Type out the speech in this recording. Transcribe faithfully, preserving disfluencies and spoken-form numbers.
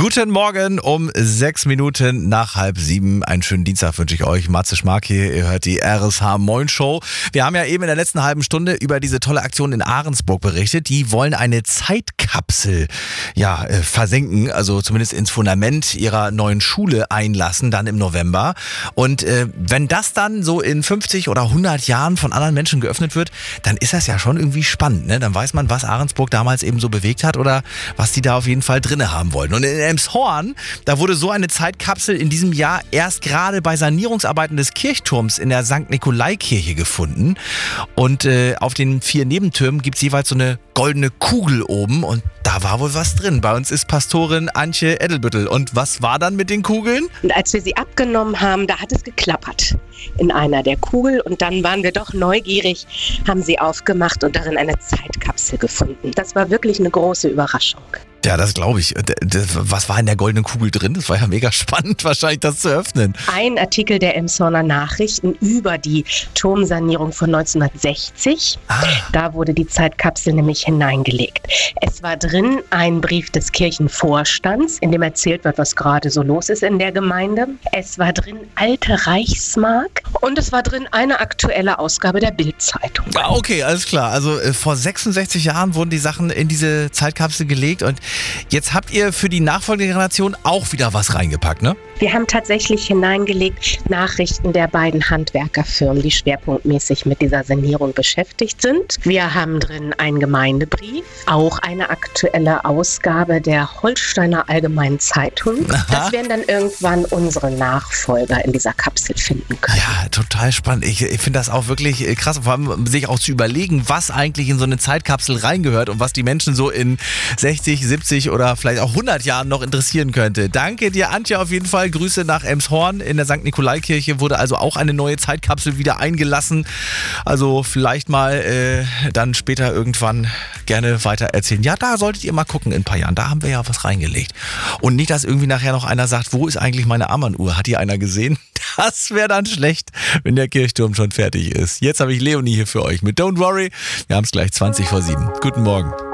Guten Morgen um sechs Minuten nach halb sieben. Einen schönen Dienstag wünsche ich euch. Matze Schmark hier, ihr hört die R S H Moin Show. Wir haben ja eben in der letzten halben Stunde über diese tolle Aktion in Ahrensburg berichtet. Die wollen eine Zeitkapsel ja, äh, versenken, also zumindest ins Fundament ihrer neuen Schule einlassen, dann im November. Und äh, wenn das dann so in fünfzig oder hundert Jahren von anderen Menschen geöffnet wird, dann ist das ja schon irgendwie spannend, ne? Dann weiß man, was Ahrensburg damals eben so bewegt hat oder was die da auf jeden Fall drinne haben wollten. Und in Elmshorn, da wurde so eine Zeitkapsel in diesem Jahr erst gerade bei Sanierungsarbeiten des Kirchturms in der Sankt Nikolai-Kirche gefunden. Und äh, auf den vier Nebentürmen gibt es jeweils so eine goldene Kugel oben und da war wohl was drin. Bei uns ist Pastorin Antje Edelbüttel. Und was war dann mit den Kugeln? Und als wir sie abgenommen haben, da hat es geklappert in einer der Kugel. Und dann waren wir doch neugierig, haben sie aufgemacht und darin eine Zeitkapsel gefunden. Das war wirklich eine große Überraschung. Ja, das glaube ich. Was war in der goldenen Kugel drin? Das war ja mega spannend, wahrscheinlich das zu öffnen. Ein Artikel der Elmshorner Nachrichten über die Turmsanierung von neunzehnhundertsechzig. Ah. Da wurde die Zeitkapsel nämlich hineingelegt. Es war drin ein Brief des Kirchenvorstands, in dem erzählt wird, was gerade so los ist in der Gemeinde. Es war drin alte Reichsmark und es war drin eine aktuelle Ausgabe der Bild-Zeitung. Ah, okay, alles klar. Also äh, vor sechsundsechzig Jahren wurden die Sachen in diese Zeitkapsel gelegt und jetzt habt ihr für die nachfolgende Generation auch wieder was reingepackt, ne? Wir haben tatsächlich hineingelegt Nachrichten der beiden Handwerkerfirmen, die schwerpunktmäßig mit dieser Sanierung beschäftigt sind. Wir haben drin einen Gemeindebrief, auch eine aktuelle Ausgabe der Holsteiner Allgemeinen Zeitung. Aha. Das werden dann irgendwann unsere Nachfolger in dieser Kapsel finden können. Ja, total spannend. Ich, ich finde das auch wirklich krass, vor allem sich auch zu überlegen, was eigentlich in so eine Zeitkapsel reingehört und was die Menschen so in sechzig, siebzig oder vielleicht auch hundert Jahren noch interessieren könnte. Danke dir, Antje, auf jeden Fall. Grüße nach Elmshorn. In der Sankt Nikolai-Kirche wurde also auch eine neue Zeitkapsel wieder eingelassen. Also vielleicht mal äh, dann später irgendwann gerne weiter erzählen. Ja, da solltet ihr mal gucken in ein paar Jahren. Da haben wir ja was reingelegt. Und nicht, dass irgendwie nachher noch einer sagt, wo ist eigentlich meine Armbanduhr? Hat die einer gesehen? Das wäre dann schlecht, wenn der Kirchturm schon fertig ist. Jetzt habe ich Leonie hier für euch mit Don't Worry. Wir haben es gleich zwanzig vor sieben. Guten Morgen.